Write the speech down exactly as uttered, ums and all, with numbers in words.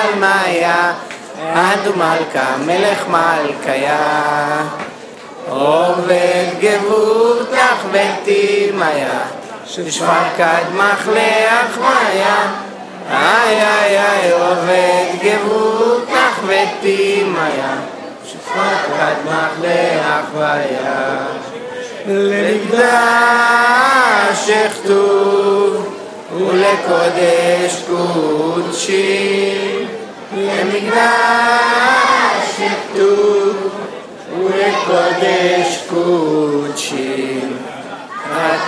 מלמיה, אדו מלכה מלך מלכיה, עובד גבות לך ותימיה, שפר קדמך לאחוויה, איי איי איי עובד גבות לך ותימיה, שפר קדמך לאחוויה, למקדש הכתוב ולקודש קודשי, למקדש הכתוב ולקודש